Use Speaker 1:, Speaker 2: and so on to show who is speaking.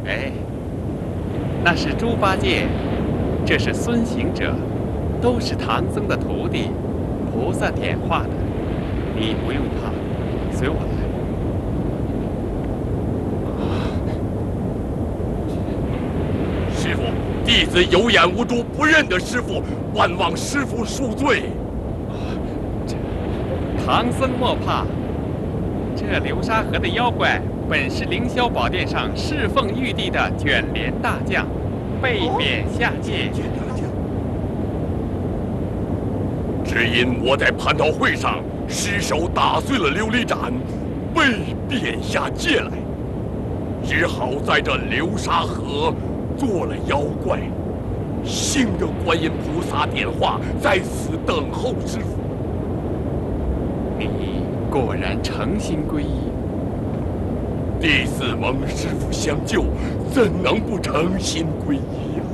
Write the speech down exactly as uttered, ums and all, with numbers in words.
Speaker 1: 哎，那是猪八戒，这是孙行者，都是唐僧的徒弟，菩萨点化的，你不用怕，随我来。
Speaker 2: 师傅，弟子有眼无珠，不认得师傅，万望师傅恕罪。
Speaker 1: 这唐僧莫怕，这流沙河的妖怪本是凌霄宝殿上侍奉玉帝的卷帘大将，被贬下界。
Speaker 2: 只因我在蟠桃会上失手打碎了琉璃盏，被贬下界来，只好在这流沙河做了妖怪。幸得观音菩萨点化，在此等候师傅。
Speaker 1: 你果然诚心皈依。
Speaker 2: 弟子蒙师傅相救，怎能不诚心皈依呀？